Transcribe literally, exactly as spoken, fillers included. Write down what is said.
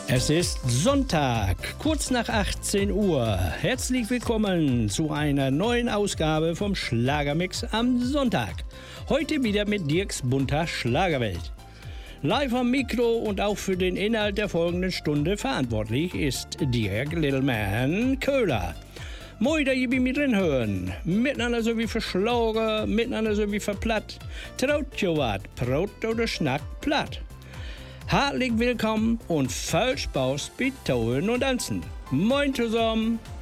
Es ist Sonntag, kurz nach achtzehn Uhr. Herzlich willkommen zu einer neuen Ausgabe vom Schlagermix am Sonntag. Heute wieder mit Dirks bunter Schlagerwelt. Live am Mikro und auch für den Inhalt der folgenden Stunde verantwortlich ist Dirk Littleman Köhler. Moi, da ihr mit drin hören. Miteinander so wie verschlagen, miteinander so wie verplatt. Traut jo wat, Brot oder Schnack platt. Herzlich willkommen und viel Spaß bei Tauchen und Tanzen. Moin zusammen!